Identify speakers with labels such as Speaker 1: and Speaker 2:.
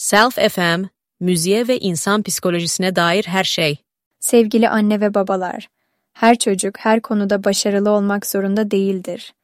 Speaker 1: Self FM, müziğe ve insan psikolojisine dair her şey.
Speaker 2: Sevgili anne ve babalar, her çocuk her konuda başarılı olmak zorunda değildir.